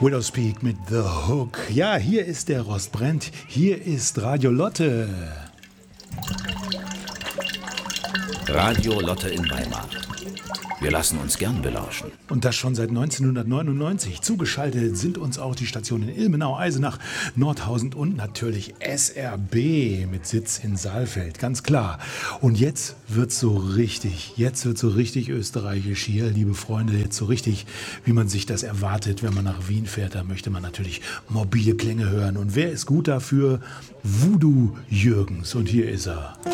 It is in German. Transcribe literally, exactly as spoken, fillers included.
Widowspeak mit The Hook. Ja, hier ist der Rost brennt. Hier ist Radio Lotte. Radio Lotte in Weimar. Wir lassen uns gern belauschen. Und das schon seit neunzehnhundertneunundneunzig. Zugeschaltet sind uns auch die Stationen Ilmenau, Eisenach, Nordhausen und natürlich S R B mit Sitz in Saalfeld, ganz klar. Und jetzt wird's so richtig, jetzt wird's so richtig österreichisch hier, liebe Freunde, jetzt so richtig, wie man sich das erwartet, wenn man nach Wien fährt. Da möchte man natürlich mobile Klänge hören. Und wer ist gut dafür? Voodoo Jürgens. Und hier ist er.